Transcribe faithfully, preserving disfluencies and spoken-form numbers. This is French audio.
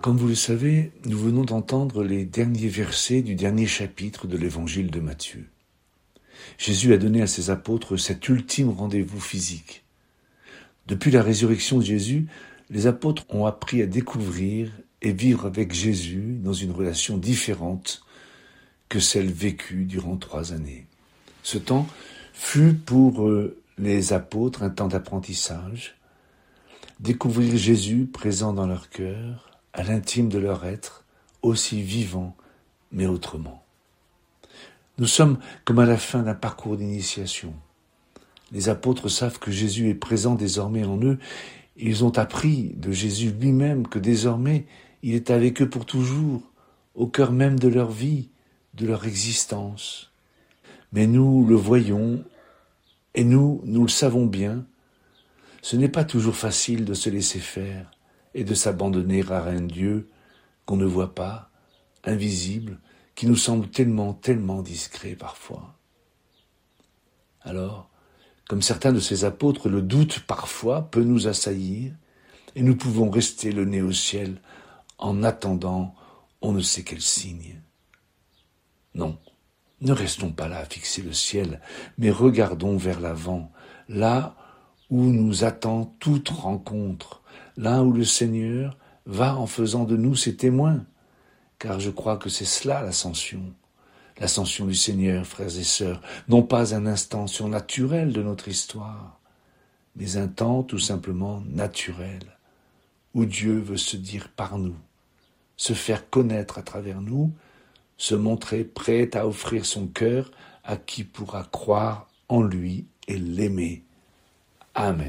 Comme vous le savez, nous venons d'entendre les derniers versets du dernier chapitre de l'évangile de Matthieu. Jésus a donné à ses apôtres cet ultime rendez-vous physique. Depuis la résurrection de Jésus, les apôtres ont appris à découvrir et vivre avec Jésus dans une relation différente que celle vécue durant trois années. Ce temps fut pour les apôtres un temps d'apprentissage, découvrir Jésus présent dans leur cœur, à l'intime de leur être, aussi vivant, mais autrement. Nous sommes comme à la fin d'un parcours d'initiation. Les apôtres savent que Jésus est présent désormais en eux. Ils ont appris de Jésus lui-même que désormais, il est avec eux pour toujours, au cœur même de leur vie, de leur existence. Mais nous le voyons, et nous, nous le savons bien, ce n'est pas toujours facile de se laisser faire et de s'abandonner à un Dieu qu'on ne voit pas, invisible, qui nous semble tellement, tellement discret parfois. Alors, comme certains de ces apôtres, le doute parfois peut nous assaillir et nous pouvons rester le nez au ciel en attendant on ne sait quel signe. Non, ne restons pas là à fixer le ciel, mais regardons vers l'avant, là où nous attend toute rencontre, là où le Seigneur va en faisant de nous ses témoins, car je crois que c'est cela l'ascension. L'ascension du Seigneur, frères et sœurs, non pas un instant surnaturel de notre histoire, mais un temps tout simplement naturel, où Dieu veut se dire par nous, se faire connaître à travers nous, se montrer prêt à offrir son cœur à qui pourra croire en lui et l'aimer. Amen.